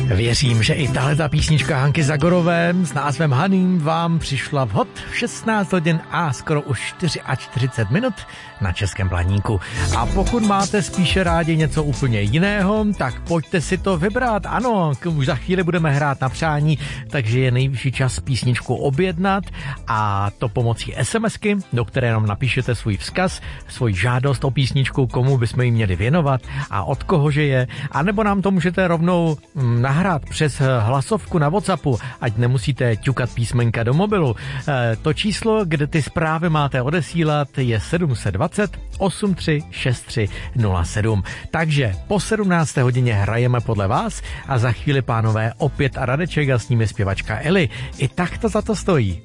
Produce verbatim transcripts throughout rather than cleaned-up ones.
Věřím, že i tahleta písnička Hanky Zagorové s názvem Haním vám přišla vhod v šestnáct hodin a skoro už čtyřicet čtyři minut na Českém Blaníku. A pokud máte spíše rádi něco úplně jiného, tak pojďte si to vybrat. Ano, už za chvíli budeme hrát na přání, takže je nejvyšší čas písničku objednat, a to pomocí SMSky, do které nám napíšete svůj vzkaz, svůj žádost o písničku, komu bychom ji měli věnovat a od koho že je, anebo nám to můžete rovnou nahrát přes hlasovku na WhatsAppu, ať nemusíte ťukat písmenka do mobilu. E, to číslo, kde ty zprávy máte odesílat, je sedm set dvacet osm tři šest tři nula sedm. Takže po sedmnácté hodině hrajeme podle vás a za chvíli, pánové, opět a Radeček a s nimi zpěvačka Eli. I tak to za to stojí.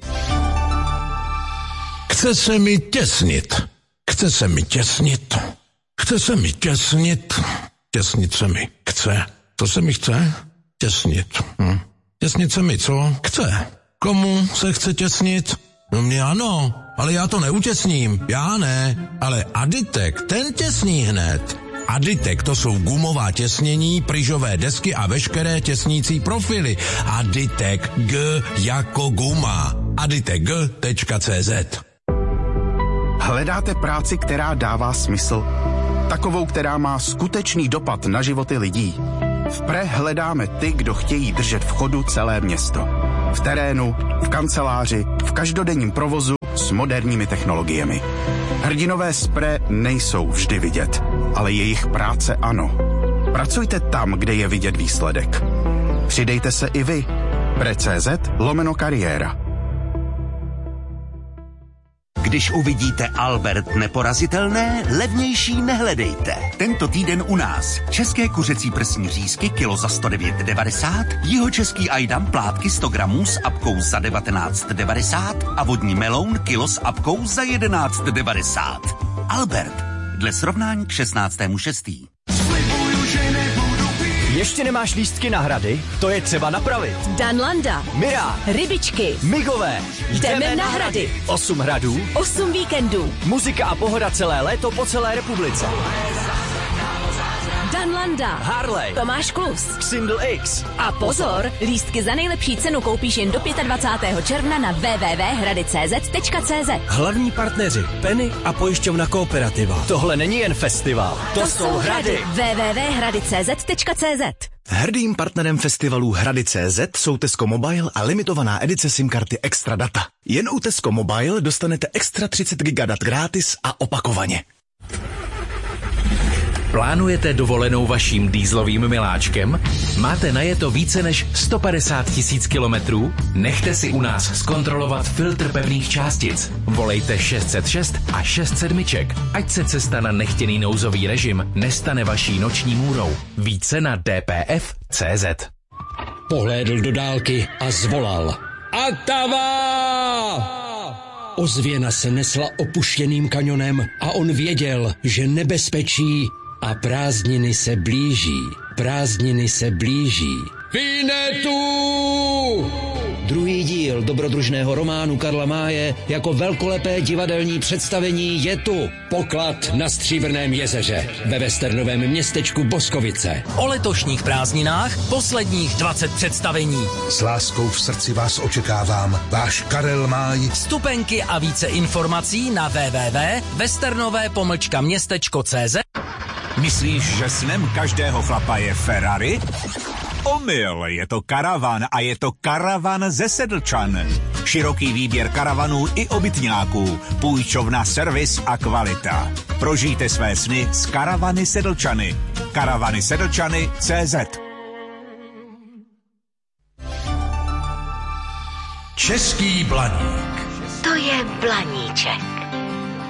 Chce se mi těsnit. Chce se mi těsnit. Chce se mi těsnit. Těsnit se mi chce. To se mi chce? Těsnit. Hm. Těsnit se mi co? Chce. Komu se chce těsnit? No mě ano, ale já to neutěsním. Já ne, ale Aditek, ten těsní hned. Aditek, to jsou gumová těsnění, pryžové desky a veškeré těsnící profily. Aditek, G jako guma. aditek tečka cé zet. Hledáte práci, která dává smysl? Takovou, která má skutečný dopad na životy lidí? V Pre hledáme ty, kdo chtějí držet v chodu celé město. V terénu, v kanceláři, v každodenním provozu s moderními technologiemi. Hrdinové z Pre nejsou vždy vidět, ale jejich práce ano. Pracujte tam, kde je vidět výsledek. Přidejte se i vy. Pre.cz lomeno kariéra. Když uvidíte Albert neporazitelné, levnější nehledejte. Tento týden u nás. České kuřecí prsní řízky kilo za sto devět devadesát, jihočeský ajdam plátky sto gramů s apkou za devatenáct devadesát a vodní meloun kilo s apkou za jedenáct devadesát. Albert. Dle srovnání k šestnáctému šestý Ještě nemáš lístky na hrady? To je třeba napravit. Danlanda, Mira, Rybičky, Migové. Jdeme na hrady. Osm hradů, Osm víkendů. muzika a pohoda celé léto po celé republice. Danlanda, Harley, Tomáš Klus, Single X. A pozor, lístky za nejlepší cenu koupíš jen do dvacátého pátého června na w w w tečka hrady tečka cz tečka cz. Hlavní partneři Penny a pojišťovna Kooperativa. Tohle není jen festival, to, to jsou hrady. w w w tečka hrady tečka cz tečka cz. Hrdým partnerem festivalu Hrady tečka cz jsou Tesco Mobile a limitovaná edice SIM karty Extra Data. Jen u Tesco Mobile dostanete extra třicet gigadat gratis a opakovaně. Plánujete dovolenou vaším dýzlovým miláčkem? Máte najeto více než sto padesát tisíc kilometrů? Nechte si u nás zkontrolovat filtr pevných částic. Volejte šest set šest a šest sedmiček, ať se cesta na nechtěný nouzový režim nestane vaší noční můrou. Více na d p f tečka cé zet. Pohlédl do dálky a zvolal. Atava! Ozvěna se nesla opuštěným kanionem a on věděl, že nebezpečí a prázdniny se blíží. Prázdniny se blíží. Vinetu! Druhý díl dobrodružného románu Karla Máje jako velkolepé divadelní představení je tu. Poklad na Stříbrném jezeře ve westernovém městečku Boskovice. O letošních prázdninách posledních dvacet představení. S láskou v srdci vás očekávám. Váš Karel Máj. Vstupenky a více informací na w w w tečka westernové pomlčka městečko tečka cz. Myslíš, že snem každého chlapa je Ferrari? Omyl, je to karavan a je to karavan ze Sedlčan. Široký výběr karavanů i obytňáků, půjčovna, servis a kvalita. Prožijte své sny s karavany Sedlčany. karavany sedlčany tečka cé zet. Český Blaník. To je Blaníček.